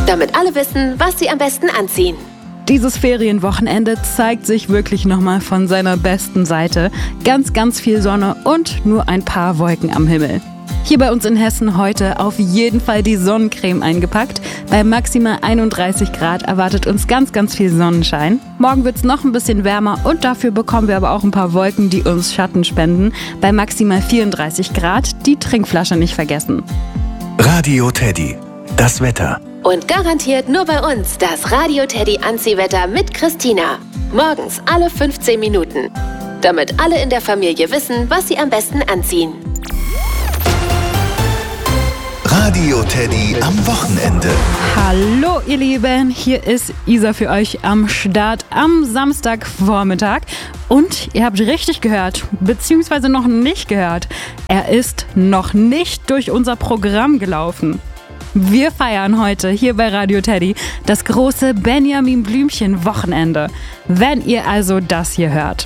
damit alle wissen, was sie am besten anziehen. Dieses Ferienwochenende zeigt sich wirklich nochmal von seiner besten Seite. Ganz, ganz viel Sonne und nur ein paar Wolken am Himmel. Hier bei uns in Hessen heute auf jeden Fall die Sonnencreme eingepackt. Bei maximal 31 Grad erwartet uns ganz, ganz viel Sonnenschein. Morgen wird es noch ein bisschen wärmer und dafür bekommen wir aber auch ein paar Wolken, die uns Schatten spenden. Bei maximal 34 Grad die Trinkflasche nicht vergessen. Radio Teddy, das Wetter. Und garantiert nur bei uns das Radio Teddy Anziehwetter mit Christina. Morgens alle 15 Minuten. Damit alle in der Familie wissen, was sie am besten anziehen. Radio Teddy am Wochenende. Hallo ihr Lieben, hier ist Isa für euch am Start am Samstagvormittag. Und ihr habt richtig gehört, beziehungsweise noch nicht gehört. Er ist noch nicht durch unser Programm gelaufen. Wir feiern heute hier bei Radio Teddy das große Benjamin Blümchen Wochenende. Wenn ihr also das hier hört.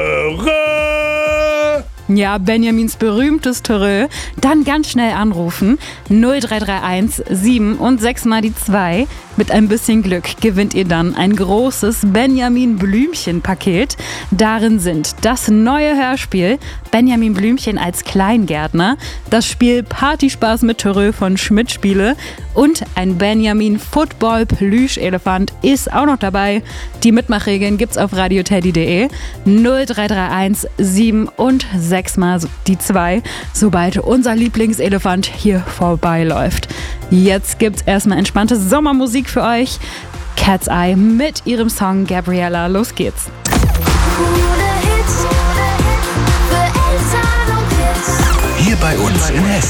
Ja, Benjamins berühmtes Törö. Dann ganz schnell anrufen. 0331 7 und 6 mal die 2. Mit ein bisschen Glück gewinnt ihr dann ein großes Benjamin Blümchen-Paket. Darin sind das neue Hörspiel Benjamin Blümchen als Kleingärtner, das Spiel Partyspaß mit Törö von Schmidt Spiele und ein Benjamin Football Plüschelefant ist auch noch dabei. Die Mitmachregeln gibt's auf radioteddy.de. 0331 7 und 6 mal die 2, sobald unser Lieblingselefant hier vorbeiläuft. Jetzt gibt's erstmal entspannte Sommermusik für euch. Cat's Eye mit ihrem Song Gabriella. Los geht's. Hier bei uns in Hessen.